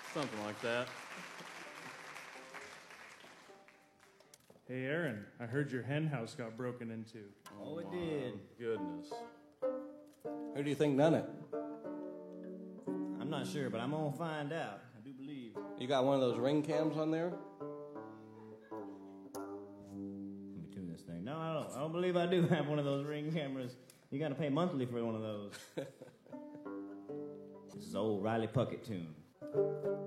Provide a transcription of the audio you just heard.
Something like that. Hey, Aaron, I heard your hen house got broken into. Oh, it did. Goodness. Who do you think done it? I'm not sure, but I'm gonna find out. I do believe. You got one of those ring cams on there? Let me tune this thing. No, I don't believe I do have one of those Ring cameras. You gotta pay monthly for one of those. This is old Riley Puckett tune.